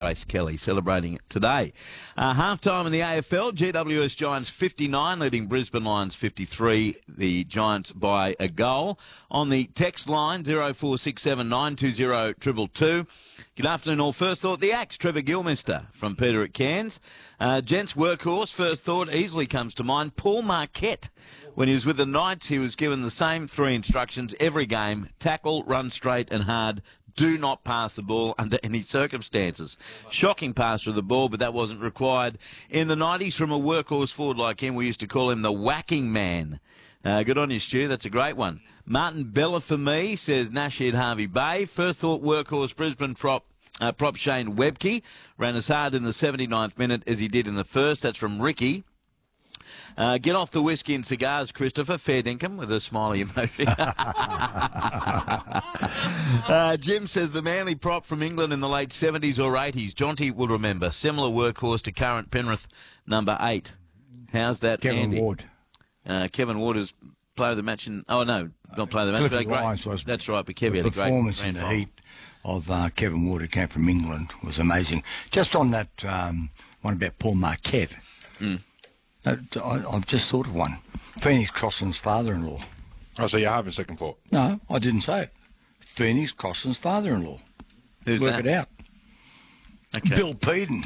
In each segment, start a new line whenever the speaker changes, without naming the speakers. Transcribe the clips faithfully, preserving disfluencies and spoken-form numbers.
Grace Kelly, celebrating it today. Uh, half-time in the A F L, G W S Giants fifty-nine, leading Brisbane Lions fifty-three, the Giants by a goal. On the text line, zero four six seven nine two zero two two two. Good afternoon, all. First thought, the Axe, Trevor Gilmister from Peter at Cairns. Uh, Gents workhorse, first thought, easily comes to mind, Paul Marquette. When he was with the Knights, he was given the same three instructions every game: tackle, run straight and hard, do not pass the ball under any circumstances. Shocking passer of the ball, but that wasn't required. In the nineties, from a workhorse forward like him, we used to call him the whacking man. Uh, good on you, Stu. That's a great one. Martin Bella for me, says Nasheed Harvey Bay. First thought, workhorse, Brisbane prop. Uh, prop Shane Webke ran as hard in the seventy-ninth minute as he did in the first. That's from Ricky. Uh, get off the whiskey and cigars, Christopher. Fair dinkum with a smiley emoji. uh, Jim says the Manly prop from England in the late seventies or eighties. Jonty will remember. Similar workhorse to current Penrith number eight. How's that,
Kevin
Andy?
Ward.
Uh, Kevin Ward is player of the match in... Oh, no, not player of the match.
Clifford
But
Lyons
great.
was
That's right, but Kevin had a
the
great
performance in
grand
the
final.
heat of uh, Kevin Ward, who came from England, was amazing. Just on that um, one about Paul Marquette,
Mm.
uh, I, I've just thought of one. Phoenix Crossan's father-in-law.
Oh, so you're having second thought?
No, I didn't say it. Phoenix Crossan's father-in-law.
Who's
Work
that?
it out.
Okay.
Bill Peden.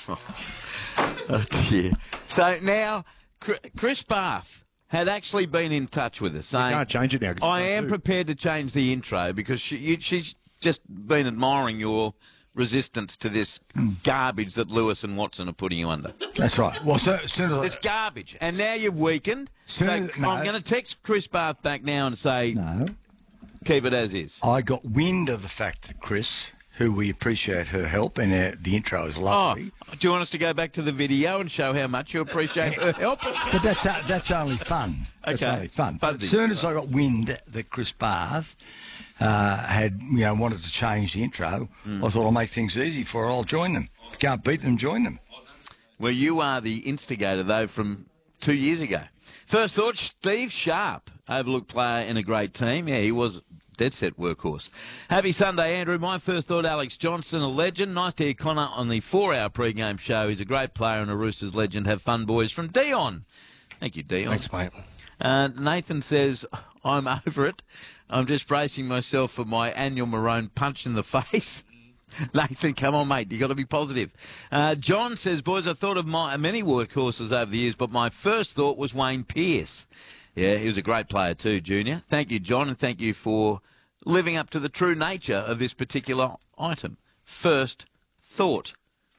Oh, dear. So now, Chris Bath had actually been in touch with us saying,
can't change it now 'cause you
I
can't
am
do.
prepared to change the intro because she, you, she's just been admiring your resistance to this garbage that Lewis and Watson are putting you under.
That's right. Well, so, as soon as
It's garbage. And now you've weakened. So
Soon as- no.
I'm going to text Chris Bath back now and say,
no,
keep it as is.
I got wind of the fact that Chris, who we appreciate her help, and uh, the intro is
Oh,
lovely.
do you want us to go back to the video and show how much you appreciate her help?
But that's uh, that's only fun. That's
Okay.
only fun. But
Fuzzy.
as soon as I got wind that Chris Bath uh, had, you know, wanted to change the intro,
Mm.
I thought I'll make things easy for her. I'll join them. If you can't beat them, join them.
Well, you are the instigator, though, from two years ago. First thought, Steve Sharp, overlooked player in a great team. Yeah, he was dead set workhorse. Happy Sunday, Andrew. My first thought, Alex Johnston, a legend. Nice to hear Connor on the four-hour pre-game show. He's a great player and a Roosters legend. Have fun, boys. From Dion. Thank you, Dion.
Thanks, mate.
Uh, Nathan says, I'm over it. I'm just bracing myself for my annual Maroon punch in the face. Nathan, come on, mate. You got to be positive. Uh, John says, boys, I thought of my, many workhorses over the years, but my first thought was Wayne Pearce. Yeah, he was a great player too, Junior. Thank you, John, and thank you for living up to the true nature of this particular item. First thought.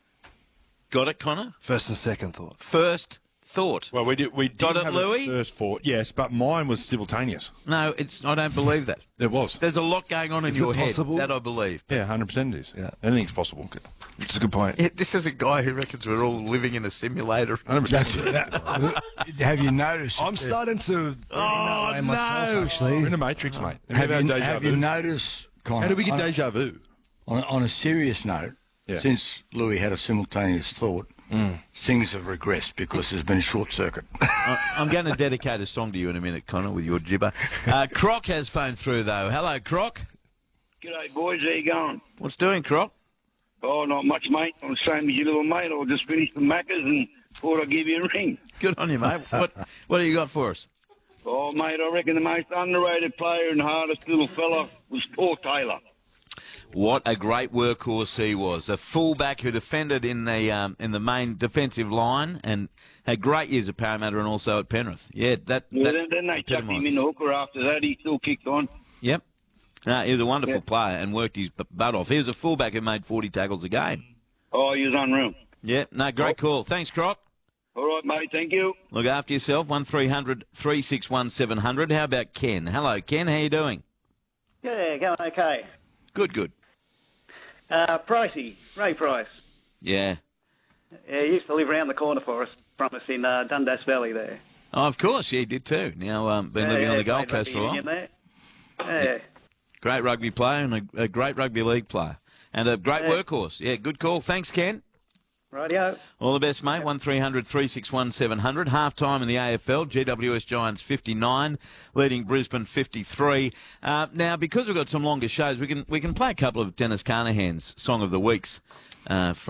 Got it, Connor?
First and second thought.
First thought.
Well, we did. We did
Got it,
have
Louis?
a first thought, yes, but mine was simultaneous.
No, it's. I don't believe that.
There was.
There's a lot going on in
Is
your
it
head.
possible?
That I believe.
Yeah, one hundred percent it is.
Yeah.
Anything's possible.
It's a good point.
Yeah, this is a guy who reckons we're all living in a simulator.
one hundred
That's,
percent.
that, have you noticed?
I'm starting to.
Oh,
that way myself,
no.
actually.
We're in the Matrix, mate.
Have
Have
you,
deja
have
vu.
you noticed, Connor?
How did we get
on,
deja vu?
on, on a serious note,
Yeah.
since Louis had a simultaneous thought, things have regressed because there's been a short circuit.
I- I'm going to dedicate a song to you in a minute, Connor, with your gibber. Uh, Croc has phoned through, though. Hello, Croc.
G'day, boys. How you going?
What's doing, Croc?
Oh, not much, mate. I'm the same as your little mate. I just finished the Maccas and thought I'd give you a ring.
Good on you, mate. What What do you got for us?
Oh, mate, I reckon the most underrated player and hardest little fella was Paul Taylor.
What a great workhorse he was. A fullback who defended in the um, in the main defensive line and had great years at Parramatta and also at Penrith. Yeah, that.
Yeah,
that
then, then they chucked him
epitomised.
in the hooker after that. He still kicked on.
Yep. No, he was a wonderful
Yeah.
player and worked his b- butt off. He was a fullback who made forty tackles a game.
Oh, he was unreal.
Yeah, no, great call. Thanks, Croc.
All right, mate. Thank you.
Look after yourself. one three hundred three six one seven hundred. How about Ken? Hello, Ken. How you doing?
Yeah, going okay.
Good, good.
Uh, Pricey, Ray Price.
Yeah.
Yeah, he used to live around the corner for us, from us in uh, Dundas Valley there.
Oh, of course, yeah, he did too. Now, um, been
Yeah,
living
yeah,
on the Gold
played
Coast for a
rugby
while.
union there. Yeah.
Great rugby player and a, a great rugby league player. And a great
Yeah.
workhorse. Yeah, good call. Thanks, Ken.
Rightio.
All the best, mate. one three hundred three six one seven hundred. Half time in the A F L. G W S Giants fifty-nine, leading Brisbane fifty-three. Uh, now, because we've got some longer shows, we can we can play a couple of Dennis Carnahan's Song of the Weeks uh, from